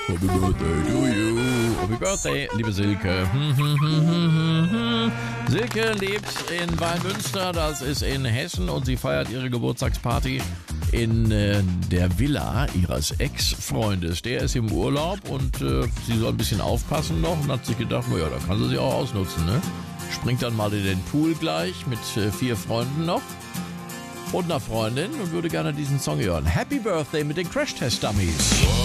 Happy Birthday to you. Happy Birthday, liebe Silke. Silke lebt in Wallmünster, das ist in Hessen, und sie feiert ihre Geburtstagsparty in der Villa ihres Ex-Freundes. Der ist im Urlaub und sie soll ein bisschen aufpassen noch und hat sich gedacht, naja, da kann sie sich auch ausnutzen, ne? Springt dann mal in den Pool gleich mit 4 Freunden noch und einer Freundin und würde gerne diesen Song hören. Happy Birthday mit den Crash Test Dummies.